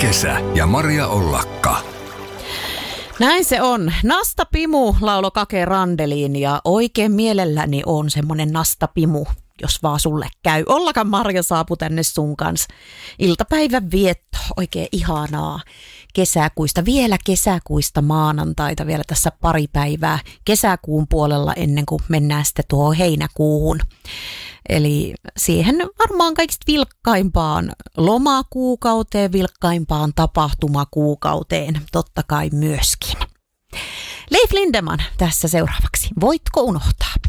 Kesä ja Maria Ollakka. Näin se on. Nasta Pimu laulo Kake Randeliin ja oikein mielelläni on semmonen Nasta Pimu, jos vaan sulle käy. Ollakan Marja saapu tänne sun kanssa. Iltapäivän vietto, oikein ihanaa kesäkuista maanantaita vielä tässä pari päivää kesäkuun puolella ennen kuin mennään sitten tuohon heinäkuuhun. Eli siihen varmaan kaikista vilkkaimpaan lomakuukauteen, vilkkaimpaan tapahtumakuukauteen totta kai myöskin. Leif Lindeman tässä seuraavaksi. Voitko unohtaa?